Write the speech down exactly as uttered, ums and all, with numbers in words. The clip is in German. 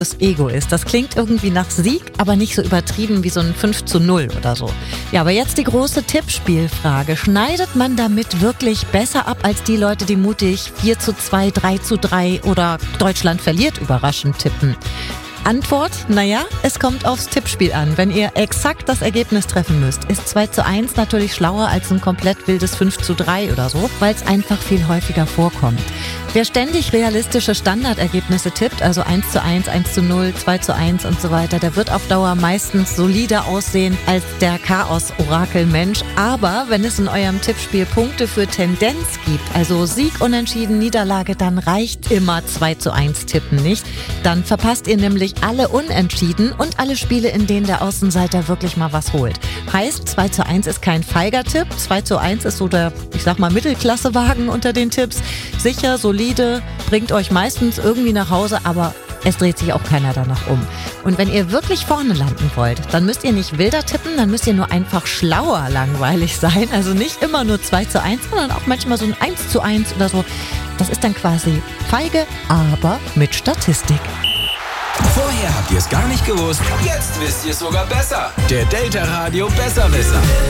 das Ego ist. Das klingt irgendwie nach Sieg, aber nicht so übertrieben wie so ein fünf zu null oder so. Ja, aber jetzt die große Tippspielfrage. Schneidet man damit wirklich besser ab als die Leute, die mutig vier zu zwei, drei zu drei oder Deutschland verliert überraschend tippen? Antwort, naja, es kommt aufs Tippspiel an. Wenn ihr exakt das Ergebnis treffen müsst, ist zwei zu eins natürlich schlauer als ein komplett wildes fünf zu drei oder so, weil es einfach viel häufiger vorkommt. Wer ständig realistische Standardergebnisse tippt, also eins zu eins, eins zu null, zwei zu eins und so weiter, der wird auf Dauer meistens solider aussehen als der Chaos-Orakel-Mensch. Aber wenn es in eurem Tippspiel Punkte für Tendenz gibt, also Sieg, Unentschieden, Niederlage, dann reicht immer zwei zu eins tippen nicht. Dann verpasst ihr nämlich alle Unentschieden und alle Spiele, in denen der Außenseiter wirklich mal was holt. Heißt, zwei zu eins ist kein feiger Tipp, zwei zu eins ist so der, ich sag mal, Mittelklassewagen unter den Tipps. Sicher, solide, bringt euch meistens irgendwie nach Hause, aber es dreht sich auch keiner danach um. Und wenn ihr wirklich vorne landen wollt, dann müsst ihr nicht wilder tippen, dann müsst ihr nur einfach schlauer langweilig sein. Also nicht immer nur zwei zu eins, sondern auch manchmal so ein eins zu eins oder so. Das ist dann quasi feige, aber mit Statistik. Vorher habt ihr es gar nicht gewusst, jetzt wisst ihr es sogar besser. Der Delta Radio Besserwisser.